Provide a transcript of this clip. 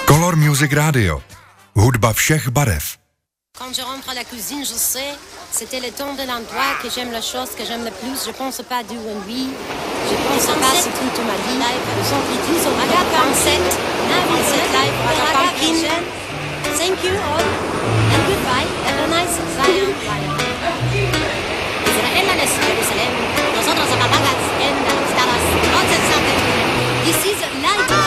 Color Music Radio. Hudba všech barev. Quand je rentre à la cuisine, je sais, c'était le temps de l'endroit que j'aime la chose que j'aime le plus. Je pense pas du oui. Je pense pas c'est toute ma vie. Les gens qui disent, on va pas penser.